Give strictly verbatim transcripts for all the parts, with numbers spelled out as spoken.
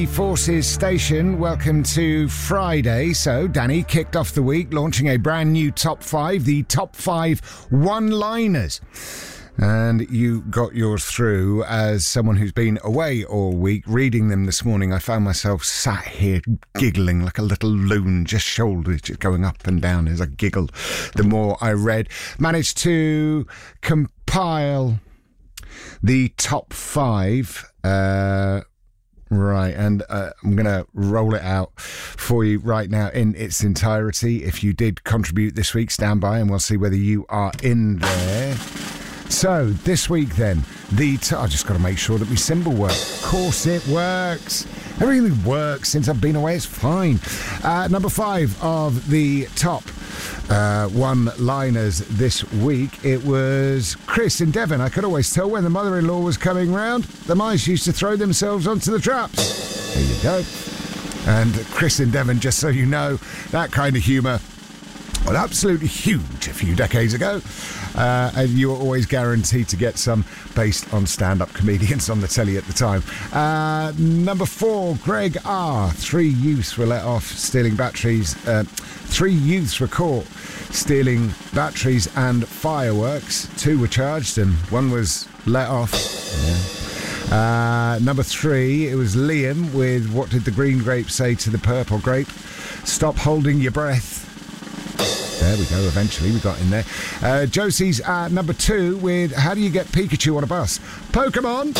Forces Station, welcome to Friday. So, Danny kicked off the week launching a brand new top five, the top five one-liners. And you got yours through. As someone who's been away all week, reading them this morning, I found myself sat here giggling like a little loon, just shoulders just going up and down as I giggled the more I read. Managed to compile the top five, uh, Right, and uh, I'm going to roll it out for you right now in its entirety. If you did contribute this week, stand by and we'll see whether you are in there. So, this week then, the... T- I just got to make sure that my symbol works. Of course it works. Everything works since I've been away. It's fine. Uh, number five of the top uh, one-liners this week. It was Chris in Devon. I could always tell when the mother-in-law was coming round. The mice used to throw themselves onto the traps. There you go. And Chris in Devon, just so you know, that kind of humour was absolutely huge a few decades ago. Uh, and you were always guaranteed to get some based on stand-up comedians on the telly at the time. Uh, number four, Greg R. Three youths were let off stealing batteries. Uh, three youths were caught stealing batteries and fireworks. Two were charged and one was let off. Yeah. Uh, number three, it was Liam with What Did the Green Grape Say to the Purple Grape? Stop holding your breath. There we go, eventually we got in there. Uh, Josie's at number two with How Do You Get Pikachu on a Bus? Pokemon!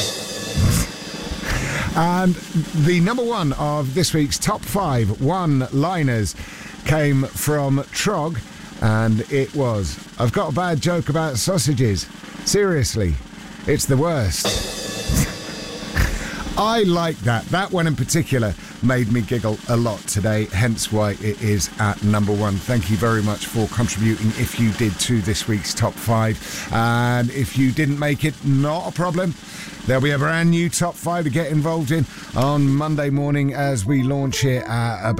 And the number one of this week's top five one-liners came from Trog, and it was, I've got a bad joke about sausages. Seriously, it's the worst. I like that. That one in particular made me giggle a lot today, hence why it is at number one. Thank you very much for contributing, if you did, to this week's top five. And if you didn't make it, not a problem. There'll be a brand new top five to get involved in on Monday morning as we launch it at about